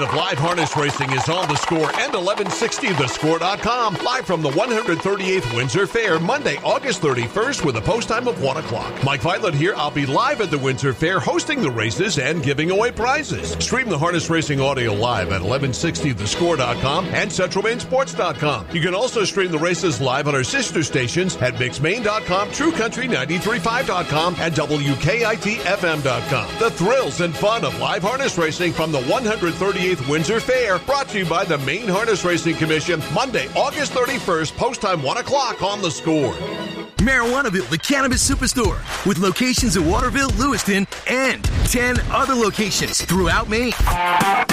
of live harness racing is on The Score and 1160thescore.com. Live from the 138th Windsor Fair, Monday, August 31st with a post time of 1 o'clock. Mike Violet here. I'll be live at the Windsor Fair hosting the races and giving away prizes. Stream the harness racing audio live at 1160thescore.com and centralmainsports.com. You can also stream the races live on our sister stations at mixmain.com, truecountry935.com, and WKITFM.com. The thrills and fun of live harness racing from the 138th Windsor Fair, brought to you by the Maine Harness Racing Commission, Monday, August 31st, post time 1 o'clock on The Score. Marijuanaville, the cannabis superstore, with locations in Waterville, Lewiston, and 10 other locations throughout Maine.